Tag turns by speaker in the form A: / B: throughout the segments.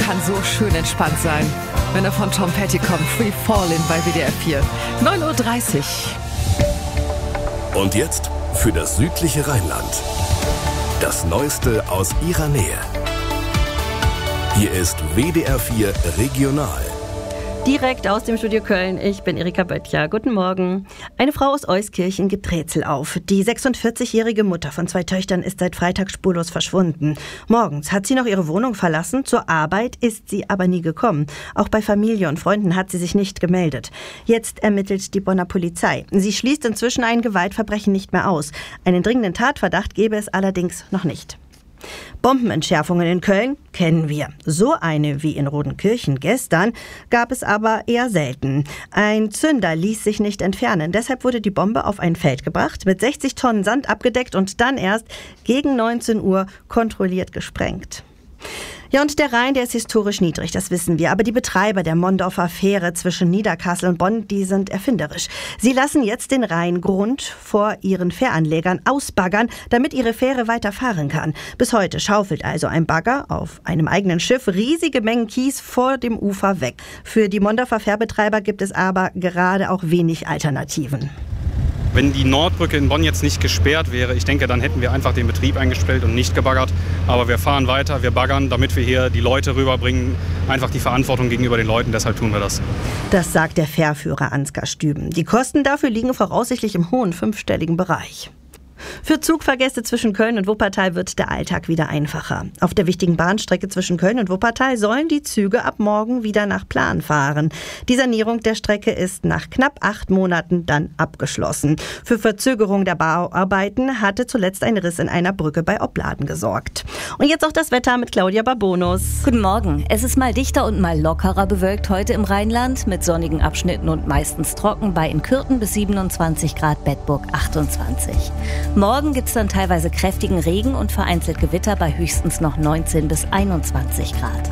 A: kann so schön entspannt sein, wenn er von Tom Petty kommt. Free Fallin' bei WDR 4. 9:30 Uhr.
B: Und jetzt für das südliche Rheinland. Das Neueste aus ihrer Nähe. Hier ist WDR 4 Regional.
C: Direkt aus dem Studio Köln, ich bin Erika Böttcher. Guten Morgen. Eine Frau aus Euskirchen gibt Rätsel auf. Die 46-jährige Mutter von 2 Töchtern ist seit Freitag spurlos verschwunden. Morgens hat sie noch ihre Wohnung verlassen, zur Arbeit ist sie aber nie gekommen. Auch bei Familie und Freunden hat sie sich nicht gemeldet. Jetzt ermittelt die Bonner Polizei. Sie schließt inzwischen ein Gewaltverbrechen nicht mehr aus. Einen dringenden Tatverdacht gäbe es allerdings noch nicht. Bombenentschärfungen in Köln kennen wir. So eine wie in Rodenkirchen gestern gab es aber eher selten. Ein Zünder ließ sich nicht entfernen. Deshalb wurde die Bombe auf ein Feld gebracht, mit 60 Tonnen Sand abgedeckt und dann erst gegen 19 Uhr kontrolliert gesprengt. Ja, und der Rhein, der ist historisch niedrig, das wissen wir. Aber die Betreiber der Mondorfer Fähre zwischen Niederkassel und Bonn, die sind erfinderisch. Sie lassen jetzt den Rheingrund vor ihren Fähranlegern ausbaggern, damit ihre Fähre weiterfahren kann. Bis heute schaufelt also ein Bagger auf einem eigenen Schiff riesige Mengen Kies vor dem Ufer weg. Für die Mondorfer Fährbetreiber gibt es aber gerade auch wenig Alternativen.
D: Wenn die Nordbrücke in Bonn jetzt nicht gesperrt wäre, ich denke, dann hätten wir einfach den Betrieb eingestellt und nicht gebaggert. Aber wir fahren weiter, wir baggern, damit wir hier die Leute rüberbringen. Einfach die Verantwortung gegenüber den Leuten, deshalb tun wir das.
C: Das sagt der Fährführer Ansgar Stüben. Die Kosten dafür liegen voraussichtlich im hohen 5-stelligen Bereich. Für Zugfahrgäste zwischen Köln und Wuppertal wird der Alltag wieder einfacher. Auf der wichtigen Bahnstrecke zwischen Köln und Wuppertal sollen die Züge ab morgen wieder nach Plan fahren. Die Sanierung der Strecke ist nach knapp 8 Monaten dann abgeschlossen. Für Verzögerung der Bauarbeiten hatte zuletzt ein Riss in einer Brücke bei Opladen gesorgt. Und jetzt auch das Wetter mit Claudia Barbonus.
E: Guten Morgen. Es ist mal dichter und mal lockerer bewölkt heute im Rheinland mit sonnigen Abschnitten und meistens trocken bei in Kürten bis 27 Grad, Bedburg 28. Morgen gibt es dann teilweise kräftigen Regen und vereinzelt Gewitter bei höchstens noch 19 bis 21 Grad.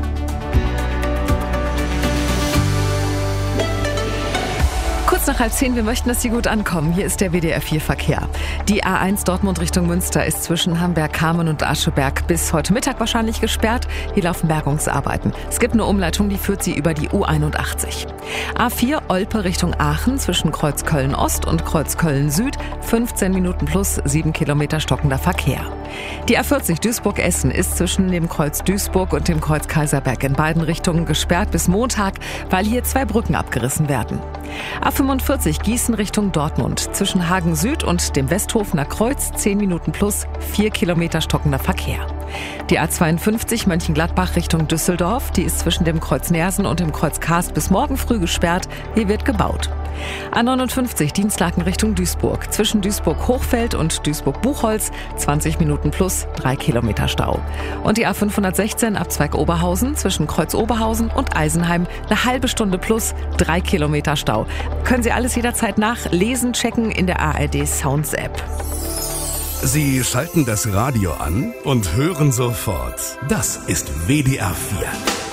A: Kurz nach 9:30, wir möchten, dass Sie gut ankommen. Hier ist der WDR 4 Verkehr. Die A1 Dortmund Richtung Münster ist zwischen Hamberg-Kamen und Ascheberg bis heute Mittag wahrscheinlich gesperrt. Hier laufen Bergungsarbeiten. Es gibt eine Umleitung, die führt Sie über die U81. A4 Olpe Richtung Aachen zwischen Kreuzköln Ost und Kreuzköln Süd. 15 Minuten plus 7 Kilometer stockender Verkehr. Die A40 Duisburg-Essen ist zwischen dem Kreuz Duisburg und dem Kreuz Kaiserberg in beiden Richtungen gesperrt bis Montag, weil hier 2 Brücken abgerissen werden. A45 Gießen Richtung Dortmund zwischen Hagen Süd und dem Westhofener Kreuz 10 Minuten plus 4 Kilometer stockender Verkehr. Die A52 Mönchengladbach Richtung Düsseldorf, die ist zwischen dem Kreuz Nersen und dem Kreuz Karst bis morgen früh gesperrt. Hier wird gebaut. A59 Dienstlaken Richtung Duisburg zwischen Duisburg-Hochfeld und Duisburg-Buchholz 20 Minuten plus 3 Kilometer Stau. Und die A516 Abzweig Oberhausen zwischen Kreuz Oberhausen und Eisenheim eine halbe Stunde plus 3 Kilometer Stau. Können Sie alles jederzeit nachlesen, checken in der ARD Sounds App.
B: Sie schalten das Radio an und hören sofort. Das ist WDR 4.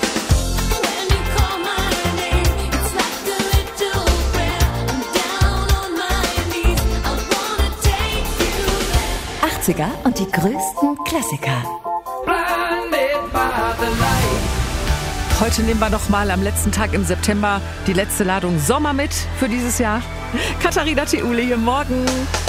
E: 80er und die größten Klassiker.
A: Heute nehmen wir noch mal am letzten Tag im September die letzte Ladung Sommer mit für dieses Jahr. Katharina Theule hier, morgen.